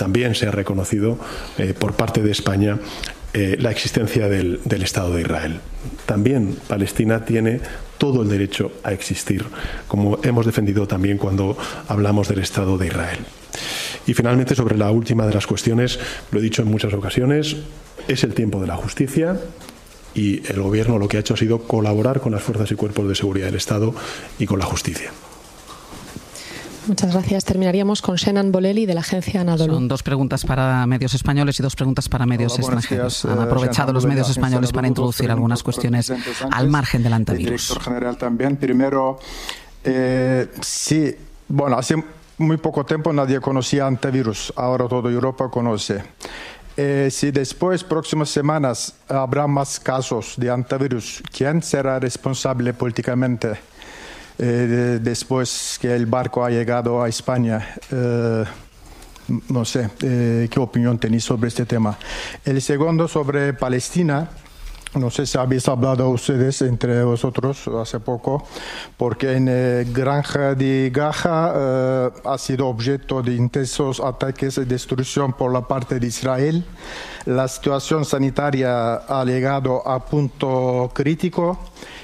también se ha reconocido por parte de España la existencia del Estado de Israel. También Palestina tiene todo el derecho a existir, como hemos defendido también cuando hablamos del Estado de Israel. Y finalmente, sobre la última de las cuestiones, lo he dicho en muchas ocasiones, es el tiempo de la justicia y el Gobierno lo que ha hecho ha sido colaborar con las fuerzas y cuerpos de seguridad del Estado y con la justicia. Muchas gracias. Terminaríamos con Shenan Bolelli de la agencia Anadolu. Son dos preguntas para medios españoles y dos preguntas para medios extranjeros. Han aprovechado los medios españoles para introducir algunas cuestiones al margen del antivirus. Director general también. Primero, sí, bueno, hace muy poco tiempo nadie conocía antivirus, ahora toda Europa conoce. Si después, próximas semanas, habrá más casos de antivirus, ¿quién será responsable políticamente después que el barco ha llegado a España? No sé, ¿qué opinión tenéis sobre este tema? El segundo, sobre Palestina. No sé si habéis hablado ustedes entre vosotros hace poco, porque en Granja de Gaza ha sido objeto de intensos ataques y destrucción por la parte de Israel. La situación sanitaria ha llegado a punto crítico.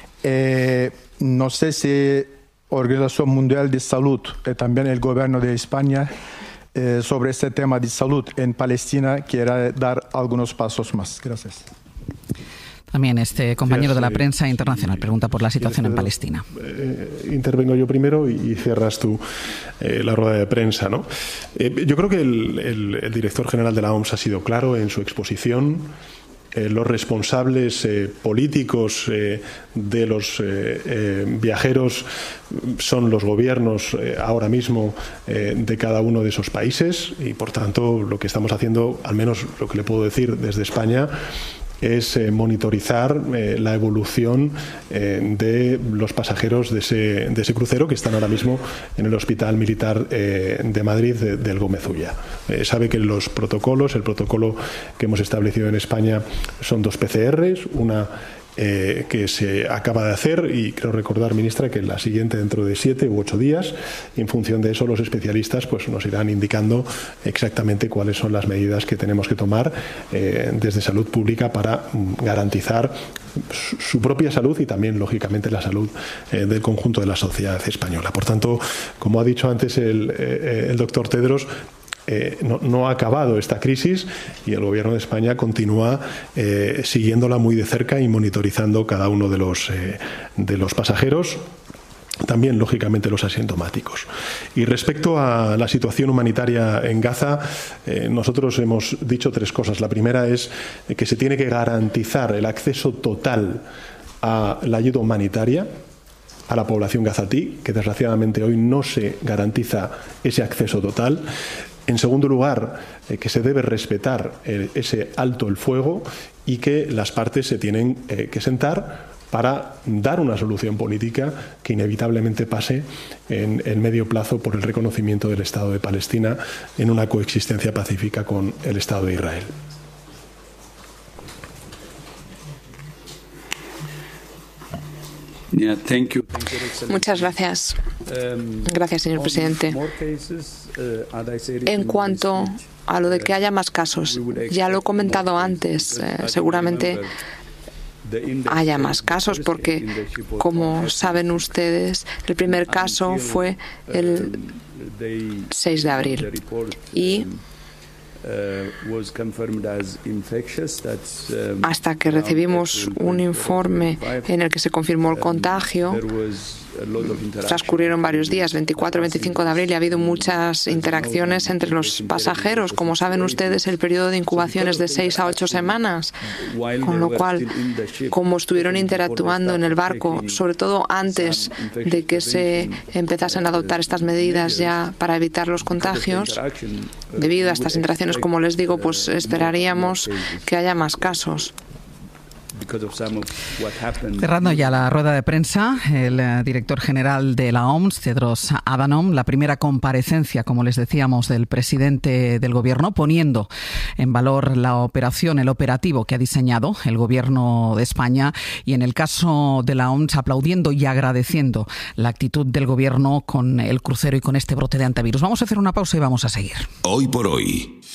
No sé si Organización Mundial de Salud y también el gobierno de España sobre este tema de salud en Palestina quiere dar algunos pasos más. Gracias. También este compañero de la prensa internacional pregunta por la situación en Palestina. Intervengo yo primero y cierras tú la rueda de prensa, ¿no? Yo creo que el director general de la OMS ha sido claro en su exposición. Los responsables políticos de los viajeros son los gobiernos ahora mismo de cada uno de esos países y, por tanto, lo que estamos haciendo, al menos lo que le puedo decir desde España, es monitorizar la evolución de los pasajeros de ese crucero que están ahora mismo en el Hospital Militar de Madrid del Gómez Ulla. Sabe que el protocolo que hemos establecido en España son 2 PCRs, una que se acaba de hacer y creo recordar, ministra, que la siguiente dentro de 7 u 8 días. En función de eso, los especialistas pues nos irán indicando exactamente cuáles son las medidas que tenemos que tomar desde salud pública para garantizar su propia salud y también, lógicamente, la salud del conjunto de la sociedad española. Por tanto, como ha dicho antes el doctor Tedros, no ha acabado esta crisis y el Gobierno de España continúa siguiéndola muy de cerca y monitorizando cada uno de los pasajeros, también lógicamente los asintomáticos. Y respecto a la situación humanitaria en Gaza, nosotros hemos dicho 3 cosas. La primera es que se tiene que garantizar el acceso total a la ayuda humanitaria a la población gazatí, que desgraciadamente hoy no se garantiza ese acceso total. En segundo lugar, que se debe respetar ese alto el fuego y que las partes se tienen que sentar para dar una solución política que inevitablemente pase en el medio plazo por el reconocimiento del Estado de Palestina en una coexistencia pacífica con el Estado de Israel. Muchas gracias. Gracias, señor presidente. En cuanto a lo de que haya más casos, ya lo he comentado antes, seguramente haya más casos porque, como saben ustedes, el primer caso fue el 6 de abril y hasta que recibimos un informe en el que se confirmó el contagio, transcurrieron varios días, 24 y 25 de abril, y ha habido muchas interacciones entre los pasajeros. Como saben ustedes, el periodo de incubación es de 6 a 8 semanas, con lo cual, como estuvieron interactuando en el barco, sobre todo antes de que se empezasen a adoptar estas medidas ya para evitar los contagios, debido a estas interacciones, como les digo, pues esperaríamos que haya más casos. Cerrando ya la rueda de prensa, el director general de la OMS, Tedros Adhanom, la primera comparecencia, como les decíamos, del presidente del gobierno, poniendo en valor la operación, el operativo que ha diseñado el gobierno de España y, en el caso de la OMS, aplaudiendo y agradeciendo la actitud del gobierno con el crucero y con este brote de antivirus. Vamos a hacer una pausa y vamos a seguir. Hoy por hoy.